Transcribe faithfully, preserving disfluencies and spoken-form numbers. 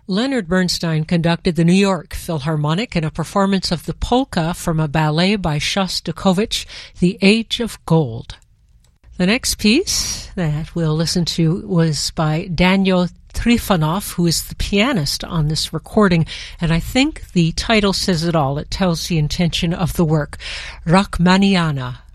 Leonard Bernstein conducted the New York Philharmonic in a performance of the polka from a ballet by Shostakovich, The Age of Gold. The next piece that we'll listen to was by Daniel Trifonov, who is the pianist on this recording, and I think the title says it all. It tells the intention of the work, Rachmaninoff.